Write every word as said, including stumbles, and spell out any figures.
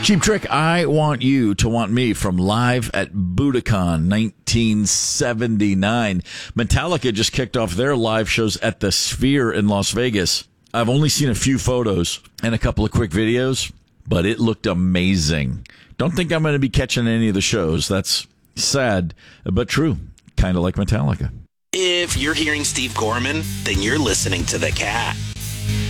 Cheap Trick, I Want You to Want Me from Live at Budokan nineteen seventy-nine. Metallica just kicked off their live shows at the Sphere in Las Vegas. I've only seen a few photos and a couple of quick videos, but it looked amazing. Don't think I'm going to be catching any of the shows. That's sad, but true. Kind of like Metallica. If you're hearing Steve Gorman, then you're listening to The Cat.